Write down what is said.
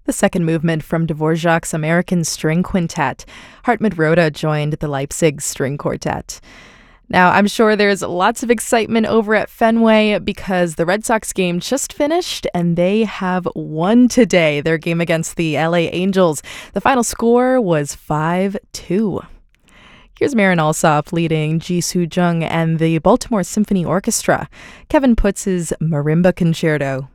The second movement from Dvorak's American String Quintet. Hartmut Roda joined the Leipzig String Quartet. Now, I'm sure there's lots of excitement over at Fenway because the Red Sox game just finished and they have won today, their game against the LA Angels. The final score was 5-2. Here's Marin Alsop leading Ji Soo Jung and the Baltimore Symphony Orchestra. Kevin Putz's Marimba Concerto.